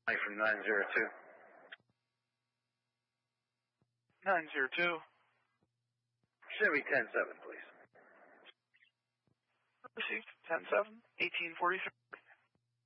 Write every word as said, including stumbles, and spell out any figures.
Mike from nine zero two. nine zero two. Chevy ten seven, please. Received ten seven, eighteen forty-three.